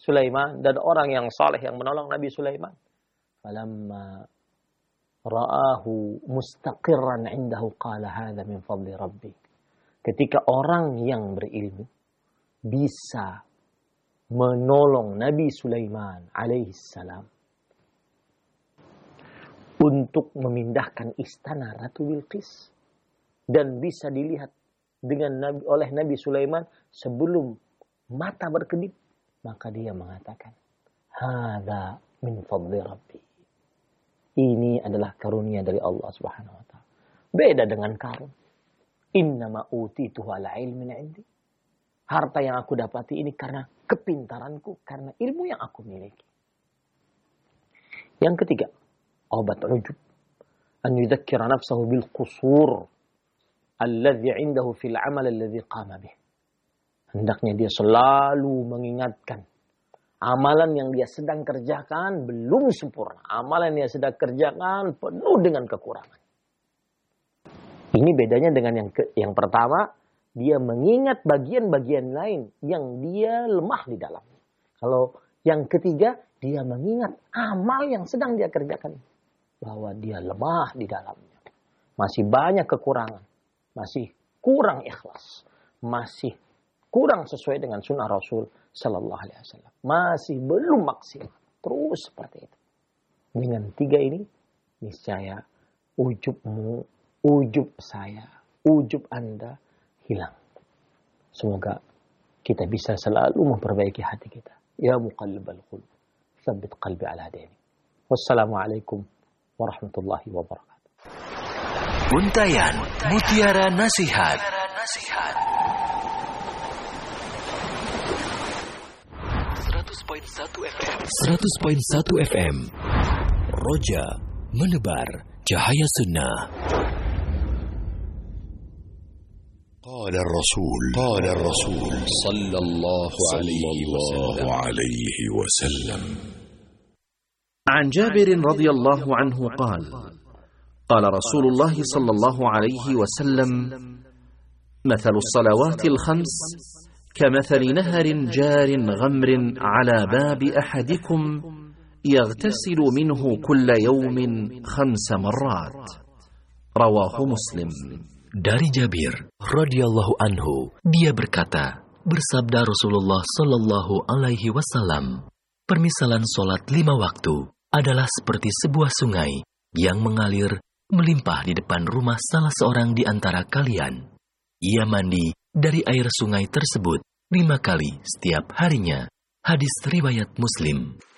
Sulaiman dan orang yang saleh yang menolong Nabi Sulaiman. Falamma ra'ahu mustaqirran 'indahu qala hadza min fadli rabbik. Ketika orang yang berilmu bisa menolong Nabi Sulaiman alaihi salam untuk memindahkan istana Ratu Bilqis dan bisa dilihat oleh Nabi Sulaiman sebelum mata berkedip, maka dia mengatakan, "Hadza min fadli rabbi." Ini adalah karunia dari Allah Subhanahu wa taala. Beda dengan Qarun. Innama utituhu ala ilmin 'indi. Harta yang aku dapati ini karena kepintaranku, karena ilmu yang aku miliki. Yang ketiga, obat ujub. An yudzakkira nafsahu bil qusur alladhi 'indahu fil 'amal alladhi qama bih. Hendaknya dia selalu mengingatkan amalan yang dia sedang kerjakan belum sempurna. Amalan yang dia sedang kerjakan penuh dengan kekurangan. Ini bedanya dengan yang pertama, dia mengingat bagian-bagian lain yang dia lemah di dalamnya. Kalau yang ketiga, dia mengingat amal yang sedang dia kerjakan, bahwa dia lemah di dalamnya. Masih banyak kekurangan. Masih kurang ikhlas. Masih kurang sesuai dengan sunnah Rasul Sallallahu Alaihi Wasallam. Masih belum maksimal. Terus seperti itu. Dengan tiga ini, niscaya ujubmu, ujub saya, ujub Anda hilang. Semoga kita bisa selalu memperbaiki hati kita. Ya muqallibal qulub, tsabbit qalbi ala dinik. Wassalamualaikum warahmatullahi wabarakatuh. Untayan Mutiara Nasihat. 100.1 FM. Roja menebar cahaya sunnah. قال الرسول صلى الله عليه وسلم. عن جابر رضي الله عنه قال قال رسول الله صلى الله عليه وسلم: مثل الصلوات الخمس كمثل نهر جار غمر على باب أحدكم يغتسل منه كل يوم 5 مرات. رواه مسلم. Dari Jabir radhiyallahu anhu, dia berkata, bersabda Rasulullah sallallahu alaihi wasallam, permisalan solat 5 waktu adalah seperti sebuah sungai yang mengalir melimpah di depan rumah salah seorang di antara kalian. Ia mandi dari air sungai tersebut 5 kali setiap harinya. Hadis riwayat Muslim.